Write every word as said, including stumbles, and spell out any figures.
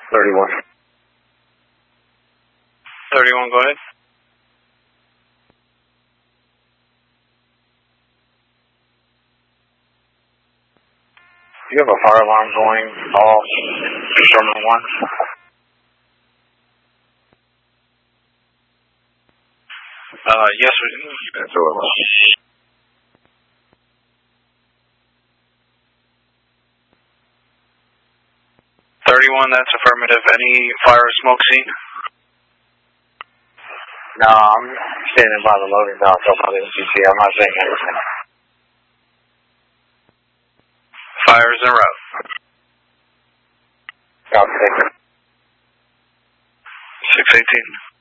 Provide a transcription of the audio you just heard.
thirty-one. thirty-one, go ahead. Do you have a fire alarm going off Terminal one? Uh, yes, we do. That's all. thirty-one, that's affirmative. Any fire or smoke seen? No, I'm standing by the loading dock up on the M C C. I'm not saying anything. Fire is en route. Copy. six eighteen.